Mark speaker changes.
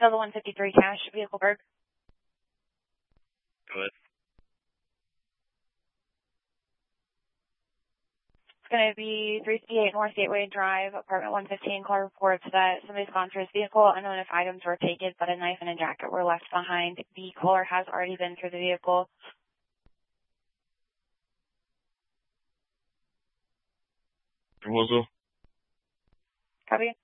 Speaker 1: Still the 153 cash, vehicle Berg.
Speaker 2: Go ahead.
Speaker 1: It's going to be 358 North Gateway Drive, apartment 115. Call reports that somebody's gone through his vehicle. Unknown if items were taken, but a knife and a jacket were left behind. The caller has already been through the vehicle.
Speaker 2: Roseville.
Speaker 1: Copy.